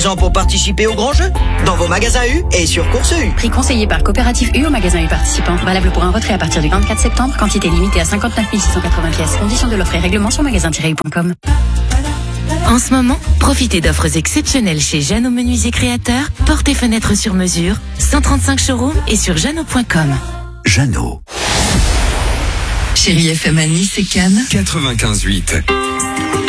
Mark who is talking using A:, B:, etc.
A: pour participer au grand jeu dans vos magasins U et sur Course U.
B: Prix conseillé par Coopérative U au magasin U participant. Valable pour un retrait à partir du 24 septembre. Quantité limitée à 59 680 pièces. Conditions de l'offre et règlement sur magasin-u.com.
C: En ce moment, profitez d'offres exceptionnelles chez Jeannot Menuisier Créateurs. Portes et fenêtres sur mesure. 135 showrooms et sur jeannot.com.
D: Jeannot.
E: Chérie FM à Nice et Cannes.
D: 95.8.